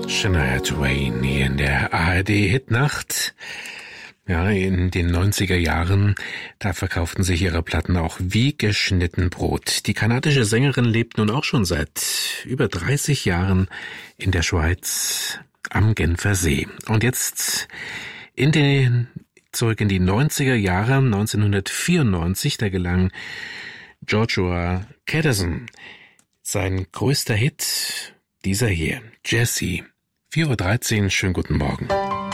Shania Twain hier in der ARD-Hitnacht. Ja, in den 90er Jahren, da verkauften sich ihre Platten auch wie geschnitten Brot. Die kanadische Sängerin lebt nun auch schon seit über 30 Jahren in der Schweiz am Genfer See. Und jetzt zurück in die 90er Jahre, 1994, da gelang Joshua Kadazan sein größter Hit, dieser hier, Jessie. 4:13 Uhr, schönen guten Morgen.